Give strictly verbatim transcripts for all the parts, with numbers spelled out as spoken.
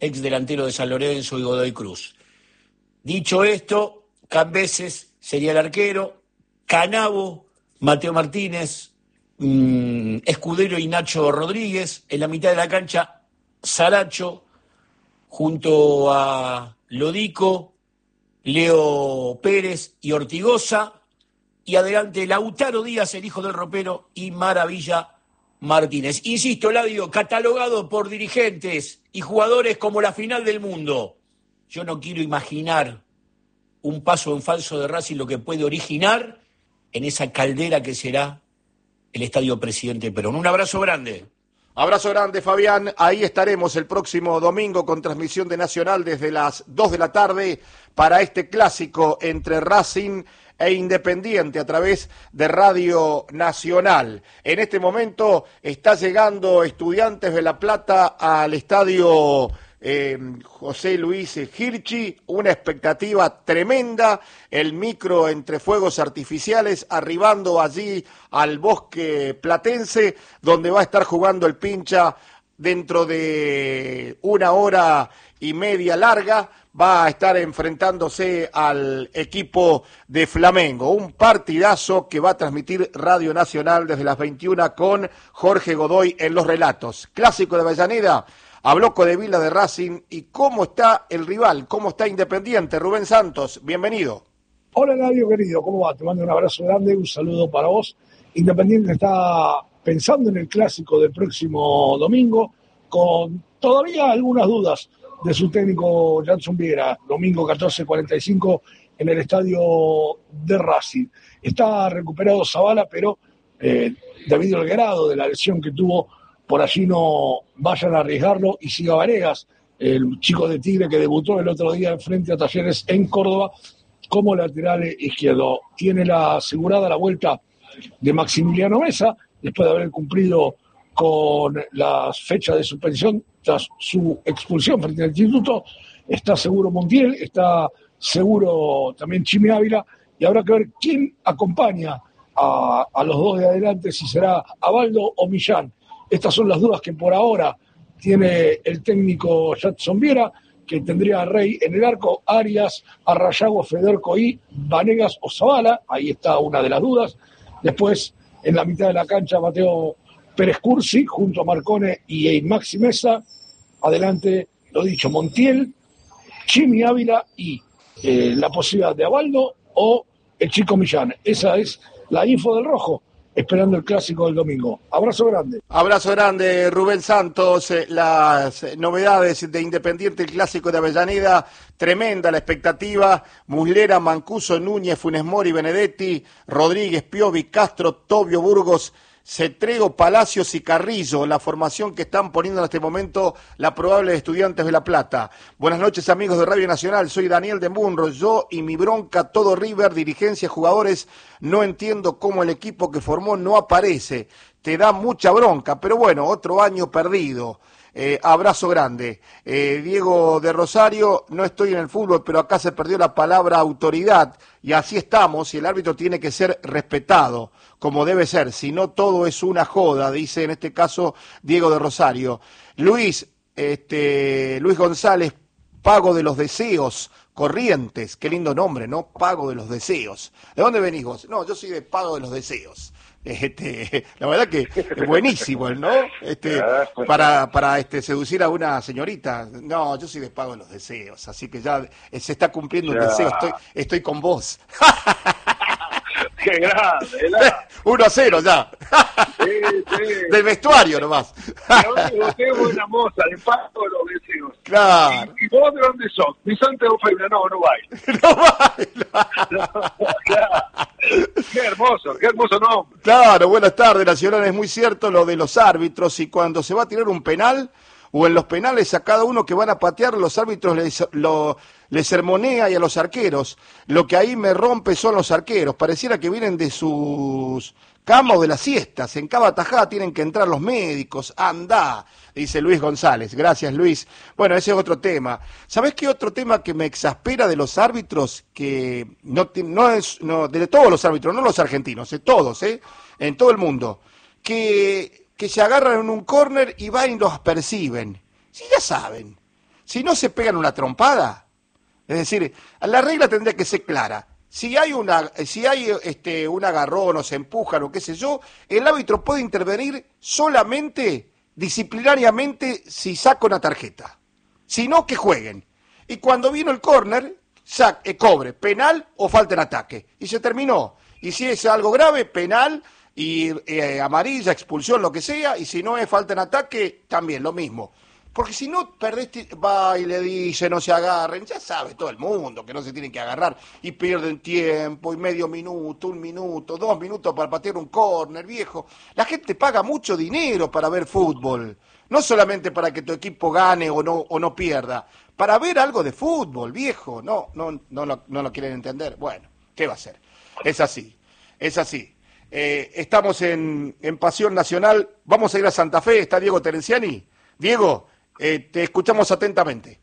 ex delantero de San Lorenzo y Godoy Cruz. Dicho esto, Cambeses sería el arquero, Canavo, Mateo Martínez, mmm, Escudero y Nacho Rodríguez, en la mitad de la cancha, Saracho, junto a Lodico, Leo Pérez y Ortigoza, y adelante Lautaro Díaz, el hijo del ropero, y Maravilla Martínez. Insisto, Eladio, catalogado por dirigentes y jugadores como la final del mundo. Yo no quiero imaginar un paso en falso de Racing lo que puede originar en esa caldera que será el Estadio Presidente Perón. Un abrazo grande. Abrazo grande, Fabián. Ahí estaremos el próximo domingo con transmisión de Nacional desde las dos de la tarde para este clásico entre Racing e Independiente a través de Radio Nacional. En este momento está llegando Estudiantes de La Plata al estadio eh, José Luis Hirchi, una expectativa tremenda, el micro entre fuegos artificiales arribando allí al Bosque Platense, donde va a estar jugando el Pincha dentro de una hora y media larga. Va a estar enfrentándose al equipo de Flamengo. Un partidazo que va a transmitir Radio Nacional desde las veintiuna con Jorge Godoy en los relatos. Clásico de Avellaneda, habló Codevila de Racing y cómo está el rival, cómo está Independiente. Rubén Santos, bienvenido. Hola, Eladio, querido, ¿cómo va? Te mando un abrazo grande, un saludo para vos. Independiente está pensando en el clásico del próximo domingo con todavía algunas dudas de su técnico Jadson Viera, domingo catorce cuarenta y cinco en el estadio de Racing. Está recuperado Zavala, pero eh, debido al grado de la lesión que tuvo, por allí no vayan a arriesgarlo y siga Varegas, el chico de Tigre que debutó el otro día frente a Talleres en Córdoba como lateral izquierdo. Tiene la asegurada la vuelta de Maximiliano Mesa, después de haber cumplido con las fechas de suspensión tras su expulsión frente al instituto. Está seguro Montiel, está seguro también Chimi Ávila, y habrá que ver quién acompaña a, a los dos de adelante, si será Abaldo o Millán. Estas son las dudas que por ahora tiene el técnico Jadson Viera, que tendría a Rey en el arco, Arias, Arrayago, Federico y Vanegas o Zavala. Ahí está una de las dudas. Después, en la mitad de la cancha, Mateo Pérez Cursi, junto a Marcone y Maxi Mesa. Adelante, lo dicho, Montiel, Chimi Ávila y eh, la posibilidad de Abaldo o el chico Millán. Esa es la info del Rojo, esperando el clásico del domingo. Abrazo grande. Abrazo grande, Rubén Santos. Eh, las novedades de Independiente, el clásico de Avellaneda, tremenda la expectativa. Muslera, Mancuso, Núñez, Funes Mori, Benedetti, Rodríguez, Piovi, Castro, Tobio, Burgos, Cetrego, Palacios y Carrillo, la formación que están poniendo en este momento la probable de Estudiantes de La Plata. Buenas noches, amigos de Radio Nacional, soy Daniel de Munro, yo y mi bronca, todo River, dirigencia, jugadores, no entiendo cómo el equipo que formó no aparece, te da mucha bronca, pero bueno, otro año perdido. Eh, abrazo grande. Eh, Diego de Rosario, no estoy en el fútbol, pero acá se perdió la palabra autoridad, y así estamos, y el árbitro tiene que ser respetado, como debe ser, si no todo es una joda, dice en este caso Diego de Rosario. Luis, este, Luis González, Pago de los Deseos, Corrientes, qué lindo nombre, ¿no? Pago de los Deseos. ¿De dónde venís vos? No, yo soy de Pago de los Deseos. Este, la verdad que es buenísimo, ¿no? Este, para, para este, seducir a una señorita. No, yo soy de Pago de los Deseos, así que ya se está cumpliendo un deseo, estoy, estoy con vos. ¡Qué grande! La... uno a cero ya. Sí, sí. Del vestuario nomás. Usted es buena moza, de Pago de los Deseos. Claro. ¿Y, y vos de dónde sos? ¿Mi Santa Eufemia? No, no baila. No baila. No, claro. Qué hermoso, qué hermoso nombre. Claro, buenas tardes, Nacional, es muy cierto lo de los árbitros, y cuando se va a tirar un penal, o en los penales a cada uno que van a patear, los árbitros les, lo, les sermonea y a los arqueros. Lo que ahí me rompe son los arqueros, pareciera que vienen de sus camas o de las siestas, en cada tajada tienen que entrar los médicos, anda, dice Luis González. Gracias, Luis. Bueno, ese es otro tema. ¿Sabés qué otro tema que me exaspera de los árbitros? Que no, no es, no, de todos los árbitros, no los argentinos, de todos, ¿eh? En todo el mundo, que, que se agarran en un córner y van y los perciben. Si ya saben. Si no se pegan una trompada, es decir, la regla tendría que ser clara. Si hay una, si hay este, un agarrón o se empujan o qué sé yo, el árbitro puede intervenir solamente disciplinariamente si saca una tarjeta. Si no, que jueguen. Y cuando vino el córner, eh, cobre, penal o falta en ataque. Y se terminó. Y si es algo grave, penal y eh, amarilla, expulsión, lo que sea. Y si no es falta en ataque, también lo mismo. Porque si no, perdés, va y le dice, no se agarren, ya sabe todo el mundo que no se tienen que agarrar y pierden tiempo y medio minuto, un minuto, dos minutos para patear un córner, viejo. La gente paga mucho dinero para ver fútbol, no solamente para que tu equipo gane o no, o no pierda, para ver algo de fútbol, viejo. No, no, no, lo, no lo quieren entender. Bueno, ¿qué va a ser? Es así, es así. Eh, estamos en, en Pasión Nacional, vamos a ir a Santa Fe, está Diego Terenciani. Diego, Eh, te escuchamos atentamente.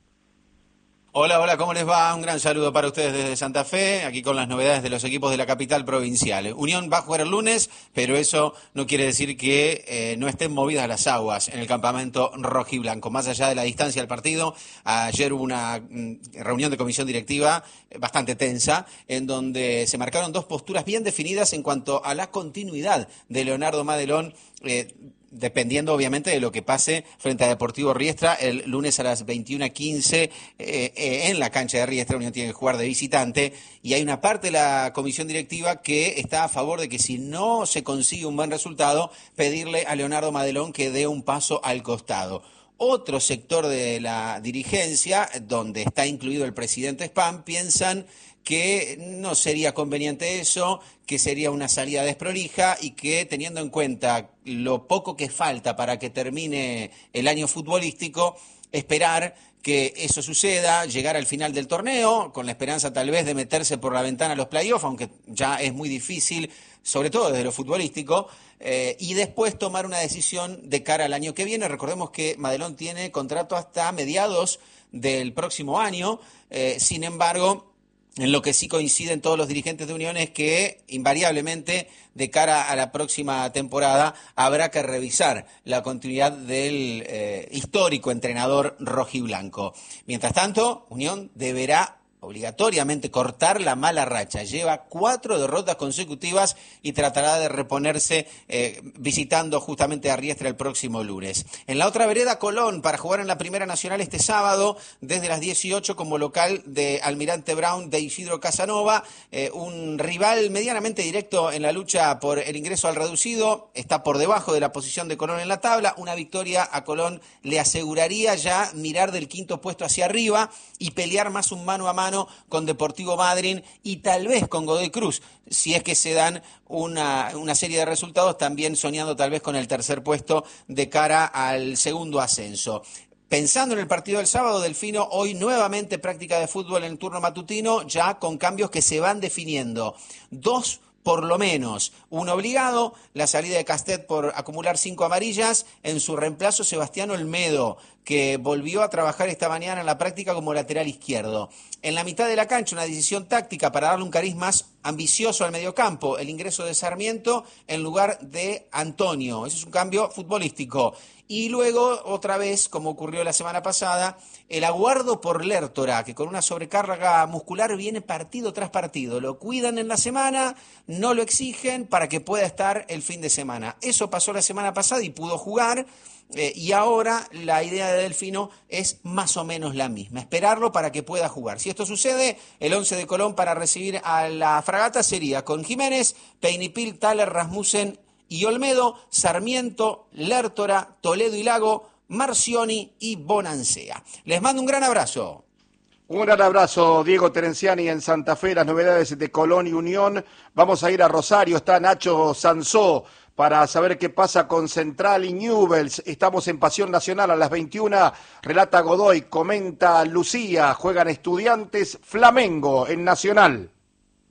Hola, hola, ¿cómo les va? Un gran saludo para ustedes desde Santa Fe, aquí con las novedades de los equipos de la capital provincial. Unión va a jugar el lunes, pero eso no quiere decir que eh, no estén movidas las aguas en el campamento rojiblanco. Más allá de la distancia del partido, ayer hubo una mm, reunión de comisión directiva eh, bastante tensa, en donde se marcaron dos posturas bien definidas en cuanto a la continuidad de Leonardo Madelón, eh, dependiendo obviamente de lo que pase frente a Deportivo Riestra el lunes a las veintiuna quince eh, eh, en la cancha de Riestra. Unión tiene que jugar de visitante y hay una parte de la comisión directiva que está a favor de que si no se consigue un buen resultado, pedirle a Leonardo Madelón que dé un paso al costado. Otro sector de la dirigencia, donde está incluido el presidente Spam, piensan que no sería conveniente eso, que sería una salida desprolija y que, teniendo en cuenta lo poco que falta para que termine el año futbolístico, esperar que eso suceda, llegar al final del torneo, con la esperanza tal vez de meterse por la ventana a los playoffs, aunque ya es muy difícil, sobre todo desde lo futbolístico, eh, y después tomar una decisión de cara al año que viene. Recordemos que Madelón tiene contrato hasta mediados del próximo año, eh, sin embargo, en lo que sí coinciden todos los dirigentes de Unión es que invariablemente de cara a la próxima temporada habrá que revisar la continuidad del eh, histórico entrenador rojiblanco. Mientras tanto, Unión deberá obligatoriamente cortar la mala racha. Lleva cuatro derrotas consecutivas y tratará de reponerse eh, visitando justamente a Riestra el próximo lunes. En la otra vereda, Colón, para jugar en la Primera Nacional este sábado, desde las dieciocho como local de Almirante Brown de Isidro Casanova, eh, un rival medianamente directo en la lucha por el ingreso al reducido, está por debajo de la posición de Colón en la tabla. Una victoria a Colón le aseguraría ya mirar del quinto puesto hacia arriba y pelear más un mano a mano con Deportivo Madryn y tal vez con Godoy Cruz, si es que se dan una, una serie de resultados, también soñando tal vez con el tercer puesto de cara al segundo ascenso. Pensando en el partido del sábado, Delfino, hoy nuevamente práctica de fútbol en el turno matutino, ya con cambios que se van definiendo. Dos por lo menos, un obligado, la salida de Castet por acumular cinco amarillas, en su reemplazo Sebastián Olmedo, que volvió a trabajar esta mañana en la práctica como lateral izquierdo. En la mitad de la cancha, una decisión táctica para darle un cariz más ambicioso al mediocampo, el ingreso de Sarmiento en lugar de Antonio. Ese es un cambio futbolístico. Y luego, otra vez, como ocurrió la semana pasada, el aguardo por Lertora, que con una sobrecarga muscular viene partido tras partido. Lo cuidan en la semana, no lo exigen para que pueda estar el fin de semana. Eso pasó la semana pasada y pudo jugar. Eh, y ahora la idea de Delfino es más o menos la misma, esperarlo para que pueda jugar. Si esto sucede, el once de Colón para recibir a la Fragata sería con Jiménez, Peinipil, Thaler, Rasmussen y Olmedo, Sarmiento, Lertora, Toledo y Lago, Marcioni y Bonancea. Les mando un gran abrazo. Un gran abrazo, Diego Terenciani en Santa Fe, las novedades de Colón y Unión. Vamos a ir a Rosario, está Nacho Sansó para saber qué pasa con Central y Newell's. Estamos en Pasión Nacional a las veintiuna, relata Godoy, comenta Lucía, juegan Estudiantes, Flamengo en Nacional.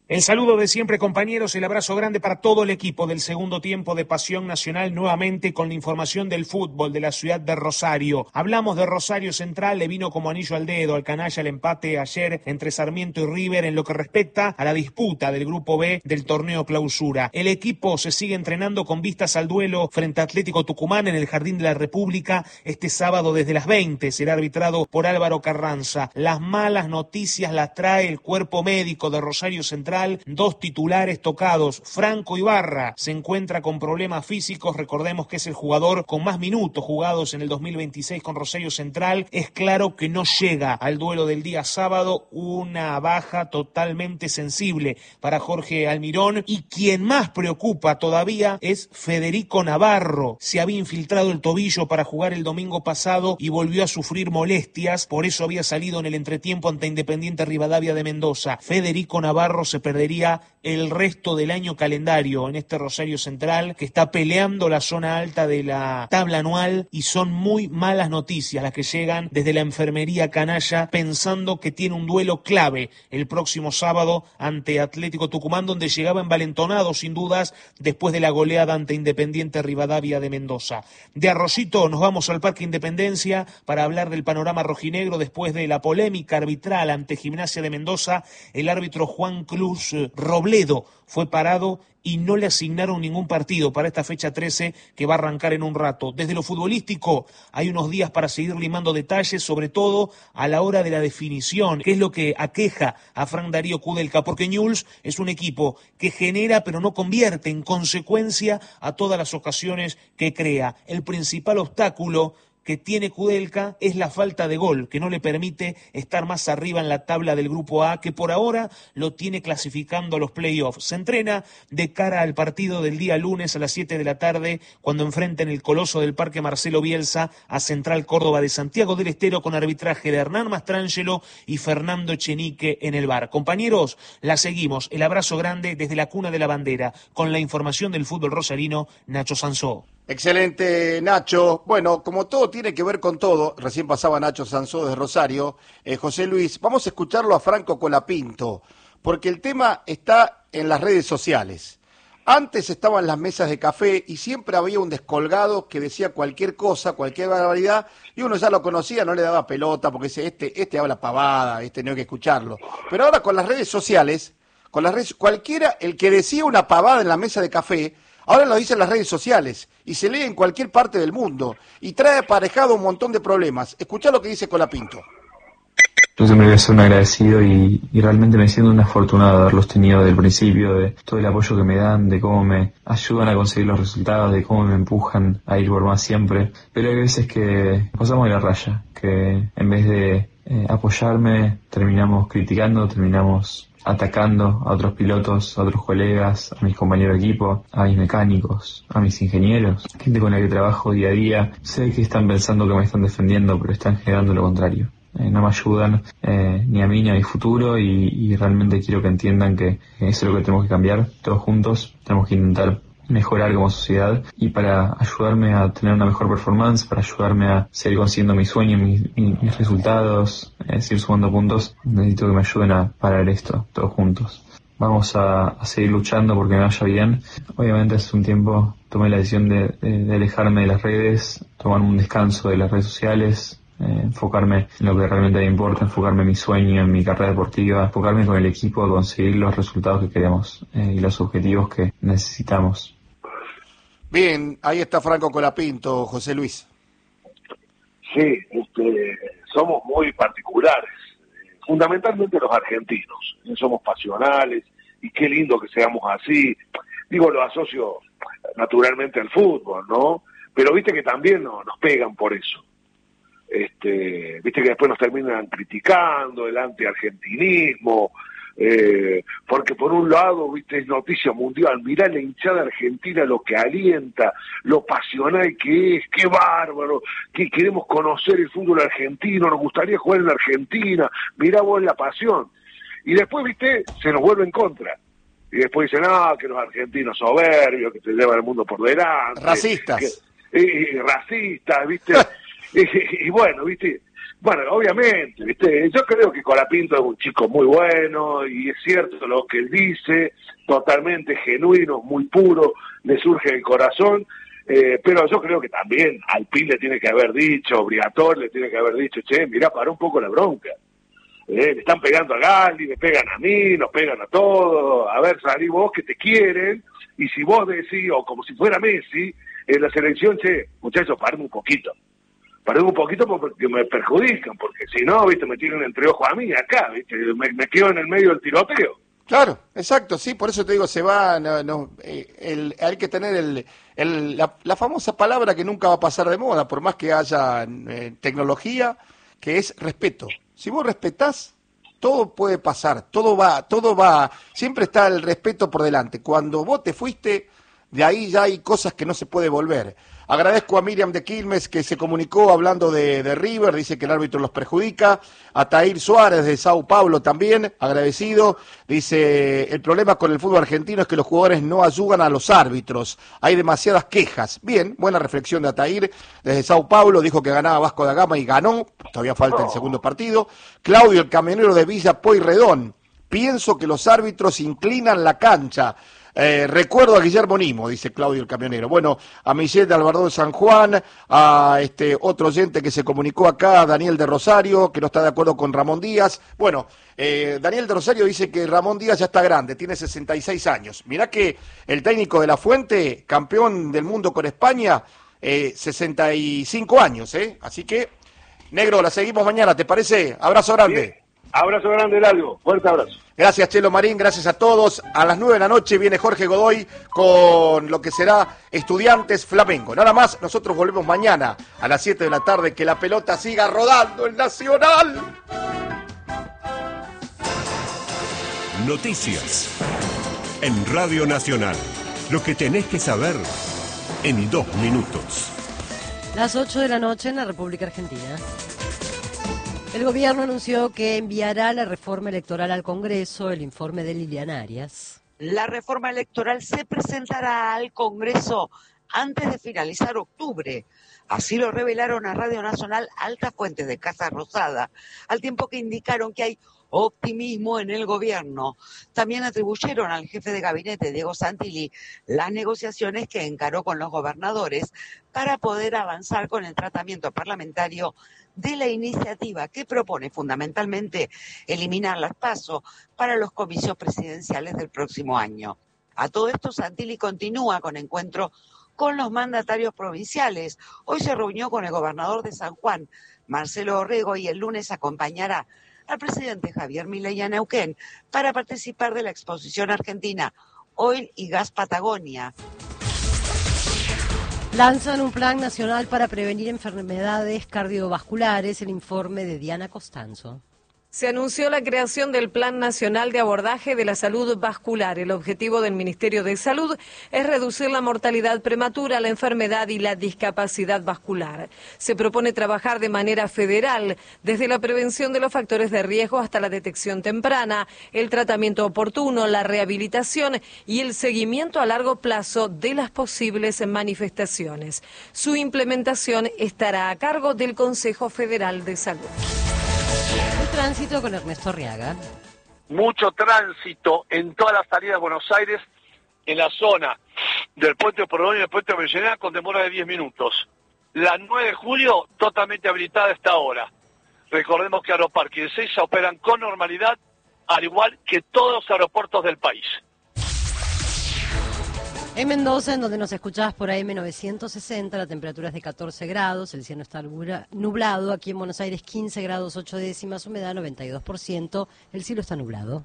El saludo de siempre, compañeros, el abrazo grande para todo el equipo del segundo tiempo de Pasión Nacional, nuevamente con la información del fútbol de la ciudad de Rosario. Hablamos de Rosario Central, le vino como anillo al dedo al canalla el empate ayer entre Sarmiento y River en lo que respecta a la disputa del Grupo B del torneo Clausura. El equipo se sigue entrenando con vistas al duelo frente a Atlético Tucumán en el Jardín de la República este sábado desde las veinte. Será arbitrado por Álvaro Carranza. Las malas noticias las trae el cuerpo médico de Rosario Central. Dos titulares tocados. Franco Ibarra se encuentra con problemas físicos. Recordemos que es el jugador con más minutos jugados en el dos mil veintiséis con Rosario Central. Es claro que no llega al duelo del día sábado, una baja totalmente sensible para Jorge Almirón. Y quien más preocupa todavía es Federico Navarro. Se había infiltrado el tobillo para jugar el domingo pasado y volvió a sufrir molestias. Por eso había salido en el entretiempo ante Independiente Rivadavia de Mendoza. Federico Navarro se perdería el resto del año calendario en este Rosario Central, que está peleando la zona alta de la tabla anual, y son muy malas noticias las que llegan desde la enfermería canalla, pensando que tiene un duelo clave el próximo sábado ante Atlético Tucumán, donde llegaba envalentonado sin dudas después de la goleada ante Independiente Rivadavia de Mendoza. De Arrocito nos vamos al Parque Independencia para hablar del panorama rojinegro después de la polémica arbitral ante Gimnasia de Mendoza. El árbitro Juan Cruz Robledo fue parado y no le asignaron ningún partido para esta fecha trece que va a arrancar en un rato. Desde lo futbolístico hay unos días para seguir limando detalles, sobre todo a la hora de la definición, que es lo que aqueja a Fran Darío Kudelka, porque Newell's es un equipo que genera pero no convierte, en consecuencia a todas las ocasiones que crea. El principal obstáculo que tiene Kudelka es la falta de gol, que no le permite estar más arriba en la tabla del Grupo A, que por ahora lo tiene clasificando a los playoffs. Se entrena de cara al partido del día lunes a las siete de la tarde, cuando enfrenten el coloso del Parque Marcelo Bielsa a Central Córdoba de Santiago del Estero, con arbitraje de Hernán Mastrangelo y Fernando Echenique en el V A R. Compañeros, la seguimos. El abrazo grande desde la cuna de la bandera, con la información del fútbol rosarino, Nacho Sansó. Excelente, Nacho. Bueno, como todo tiene que ver con todo, recién pasaba Nacho Sansó de Rosario, eh, José Luis, vamos a escucharlo a Franco Colapinto, porque el tema está en las redes sociales. Antes estaban las mesas de café y siempre había un descolgado que decía cualquier cosa, cualquier barbaridad, y uno ya lo conocía, no le daba pelota, porque dice, este, este habla pavada, este no hay que escucharlo. Pero ahora con las redes sociales, con las redes, cualquiera, el que decía una pavada en la mesa de café, ahora lo dicen las redes sociales y se lee en cualquier parte del mundo y trae aparejado un montón de problemas. Escuchá lo que dice Colapinto. Yo siempre voy a ser un agradecido y, y realmente me siento un afortunado de haberlos tenido desde el principio, de todo el apoyo que me dan, de cómo me ayudan a conseguir los resultados, de cómo me empujan a ir por más siempre. Pero hay veces que pasamos de la raya, que en vez de eh, apoyarme terminamos criticando, terminamos atacando a otros pilotos, a otros colegas, a mis compañeros de equipo, a mis mecánicos, a mis ingenieros, gente con la que trabajo día a día. Sé que están pensando que me están defendiendo, pero están generando lo contrario. Eh, no me ayudan eh, ni a mí ni a mi futuro y, y realmente quiero que entiendan que eso es lo que tenemos que cambiar todos juntos. Tenemos que intentar mejorar como sociedad, y para ayudarme a tener una mejor performance, para ayudarme a seguir consiguiendo mis sueños, mis, mis resultados, eh, seguir sumando puntos, necesito que me ayuden a parar esto todos juntos. Vamos a, a seguir luchando porque me vaya bien. Obviamente hace un tiempo tomé la decisión de, de, de alejarme de las redes, tomar un descanso de las redes sociales, eh, enfocarme en lo que realmente me importa, enfocarme en mi sueño, en mi carrera deportiva, enfocarme con el equipo a conseguir los resultados que queremos eh, y los objetivos que necesitamos. Bien, ahí está Franco Colapinto, José Luis. Sí, este, somos muy particulares, fundamentalmente los argentinos, somos pasionales y qué lindo que seamos así. Digo, lo asocio naturalmente al fútbol, ¿no? Pero viste que también no, nos pegan por eso. Este, viste que después nos terminan criticando el anti-argentinismo, eh, porque por un lado, viste, es noticia mundial, mirá la hinchada argentina, lo que alienta, lo pasional que es, qué bárbaro, que queremos conocer el fútbol argentino, nos gustaría jugar en Argentina, mirá vos la pasión, y después, viste, se nos vuelve en contra, y después dicen, ah, que los argentinos soberbios, que se llevan el mundo por delante, racistas, que, eh, racistas, viste, y, y bueno, viste, Bueno, obviamente, ¿viste? Yo creo que Colapinto es un chico muy bueno y es cierto lo que él dice, totalmente genuino, muy puro, le surge el corazón, eh, pero yo creo que también Alpín le tiene que haber dicho, Briatore le tiene que haber dicho, che, mirá, pará un poco la bronca. Eh, le están pegando a Galli, me pegan a mí, nos pegan a todos, a ver, salí vos que te quieren, y si vos decís, o como si fuera Messi, en la selección, che, muchachos, paremos un poquito. Paremos un poquito porque me perjudican, porque si no, viste, me tienen entre ojos a mí acá, viste, me, me quedo en el medio del tiroteo. Claro, exacto, sí, por eso te digo, se va, no, no, eh, el, hay que tener el, el, la, la famosa palabra que nunca va a pasar de moda, por más que haya eh, tecnología, que es respeto. Si vos respetás, todo puede pasar, todo va, todo va, siempre está el respeto por delante. Cuando vos te fuiste, de ahí ya hay cosas que no se puede volver. Agradezco a Miriam de Quilmes que se comunicó hablando de, de River, dice que el árbitro los perjudica. A Tair Suárez de Sao Paulo también, agradecido. Dice, el problema con el fútbol argentino es que los jugadores no ayudan a los árbitros. Hay demasiadas quejas. Bien, buena reflexión de Atair desde Sao Paulo. Dijo que ganaba Vasco da Gama y ganó. Todavía falta el segundo partido. Claudio, el camionero de Villa Pueyrredón. Pienso que los árbitros inclinan la cancha. Eh, recuerdo a Guillermo Nimo, dice Claudio el camionero. Bueno, a Michelle de Albardón San Juan, a este otro oyente que se comunicó acá, Daniel de Rosario, que no está de acuerdo con Ramón Díaz. Bueno, eh, Daniel de Rosario dice que Ramón Díaz ya está grande, tiene sesenta y seis años. Mirá que el técnico de La Fuente, campeón del mundo con España, eh, sesenta y cinco años, ¿eh? Así que, negro, la seguimos mañana, ¿te parece? Abrazo grande. Bien. Abrazo grande, largo. Fuerte abrazo. Gracias, Chelo Marín, gracias a todos. A las nueve de la noche viene Jorge Godoy con lo que será Estudiantes Flamengo. Nada más, nosotros volvemos mañana a las siete de la tarde. Que la pelota siga rodando el Nacional. Noticias en Radio Nacional. Lo que tenés que saber en dos minutos. Las ocho de la noche en la República Argentina. El gobierno anunció que enviará la reforma electoral al Congreso, el informe de Liliana Arias. La reforma electoral se presentará al Congreso antes de finalizar octubre. Así lo revelaron a Radio Nacional altas fuentes de Casa Rosada, al tiempo que indicaron que hay optimismo en el gobierno. También atribuyeron al jefe de gabinete, Diego Santilli, las negociaciones que encaró con los gobernadores para poder avanzar con el tratamiento parlamentario de la iniciativa que propone fundamentalmente eliminar las PASO para los comicios presidenciales del próximo año. A todo esto, Santilli continúa con encuentros con los mandatarios provinciales. Hoy se reunió con el gobernador de San Juan, Marcelo Orrego, y el lunes acompañará al presidente Javier Milei a Neuquén para participar de la exposición argentina Oil y Gas Patagonia. Lanzan un plan nacional para prevenir enfermedades cardiovasculares, el informe de Diana Costanzo. Se anunció la creación del Plan Nacional de Abordaje de la Salud Vascular. El objetivo del Ministerio de Salud es reducir la mortalidad prematura, la enfermedad y la discapacidad vascular. Se propone trabajar de manera federal, desde la prevención de los factores de riesgo hasta la detección temprana, el tratamiento oportuno, la rehabilitación y el seguimiento a largo plazo de las posibles manifestaciones. Su implementación estará a cargo del Consejo Federal de Salud. El tránsito con Ernesto Arriaga. Mucho tránsito en todas las salidas de Buenos Aires, en la zona del puente de Porredón y del puente de Avellaneda, con demora de diez minutos. La nueve de julio, totalmente habilitada a esta hora. Recordemos que Aeroparque y Ezeiza operan con normalidad, al igual que todos los aeropuertos del país. En Mendoza, en donde nos escuchabas por A M novecientos sesenta, la temperatura es de catorce grados, el cielo está nublado. Aquí en Buenos Aires, quince grados ocho décimas, humedad noventa y dos por ciento, el cielo está nublado.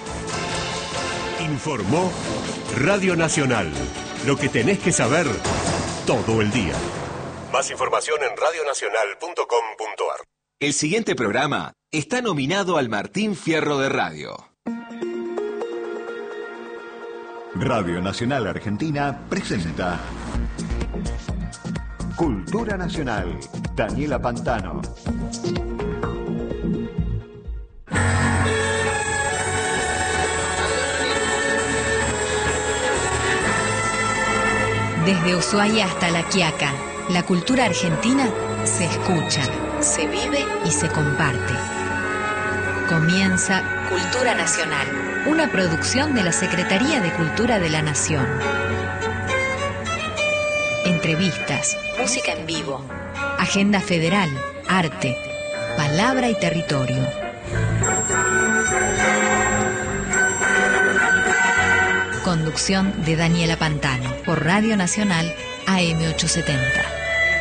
Informó Radio Nacional. Lo que tenés que saber todo el día. Más información en radio nacional punto com punto a r. El siguiente programa está nominado al Martín Fierro de Radio. Radio Nacional Argentina presenta Cultura Nacional, Daniela Pantano. Desde Ushuaia hasta La Quiaca, la cultura argentina Se escucha, se vive y se comparte. Comienza Cultura Nacional, una producción de la Secretaría de Cultura de la Nación. Entrevistas, música en vivo, agenda federal, arte, palabra y territorio. Conducción de Daniela Pantano por Radio Nacional A M ochocientos setenta.